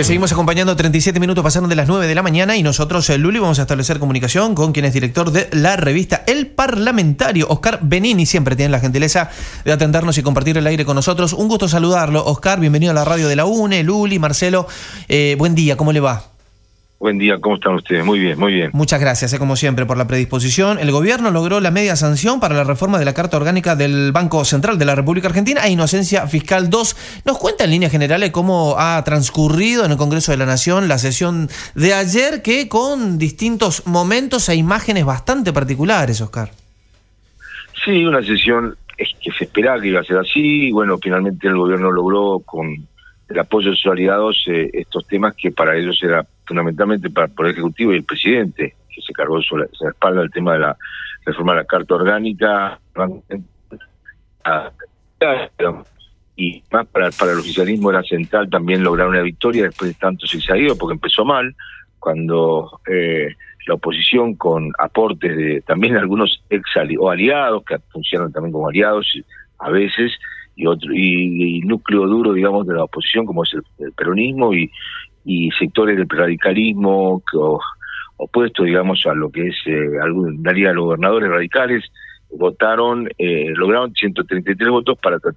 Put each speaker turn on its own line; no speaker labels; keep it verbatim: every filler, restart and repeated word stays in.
Te seguimos acompañando. Treinta y siete minutos pasaron de las nueve de la mañana y nosotros, eh, Luli, vamos a establecer comunicación con quien es director de la revista El Parlamentario, Oscar Benini. Siempre tiene la gentileza de atendernos y compartir el aire con nosotros. Un gusto saludarlo, Oscar. Bienvenido a la radio de la UNE. Luli, Marcelo, eh, buen día, ¿cómo le va?
Buen día, ¿cómo están ustedes? Muy bien, muy bien.
Muchas gracias, eh, como siempre, por la predisposición. El gobierno logró la media sanción para la reforma de la Carta Orgánica del Banco Central de la República Argentina e Inocencia Fiscal dos. ¿Nos cuenta en líneas generales cómo ha transcurrido en el Congreso de la Nación la sesión de ayer, que con distintos momentos e imágenes bastante particulares, Oscar?
Sí, una sesión que se esperaba que iba a ser así. Bueno, finalmente el gobierno logró, con el apoyo de sus aliados, eh, estos temas que para ellos era fundamentalmente para el Poder Ejecutivo y el presidente, que se cargó sobre la espalda el tema de la reforma de la Carta Orgánica, y más para, para el oficialismo era central también lograr una victoria después de tanto zigzagueo, porque empezó mal, cuando eh, la oposición, con aportes de también algunos ex ali o aliados, que funcionan también como aliados a veces, y otro y, y núcleo duro, digamos, de la oposición, como es el, el peronismo, y y sectores del radicalismo que, o, opuestos, digamos, a lo que es eh, algún, la Liga de los Gobernadores Radicales, votaron, eh, lograron ciento treinta y tres votos para